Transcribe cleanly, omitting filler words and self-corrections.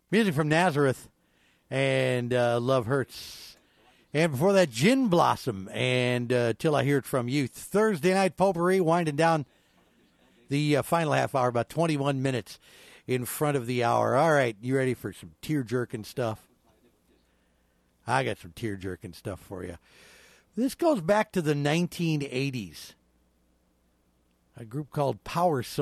Music from Nazareth and Love Hurts. And before that, Gin Blossom and Till I Hear It From You. Thursday Night Potpourri, winding down the final half hour, about 21 minutes in front of the hour. All right, you ready for some tear-jerking stuff? I got some tear-jerking stuff for you. This goes back to the 1980s. A group called Power